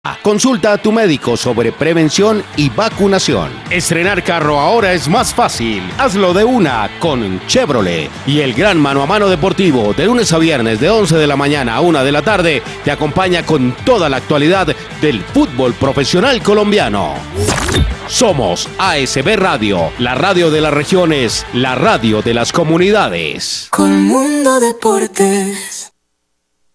Consulta a tu médico sobre prevención y vacunación. Estrenar carro ahora es más fácil. Hazlo de una con Chevrolet. Y el gran mano a mano deportivo, de lunes a viernes de 11 de la mañana a 1 de la tarde, te acompaña con toda la actualidad del fútbol profesional colombiano. Somos ASB Radio, la radio de las regiones, la radio de las comunidades. Colmundo Deportes.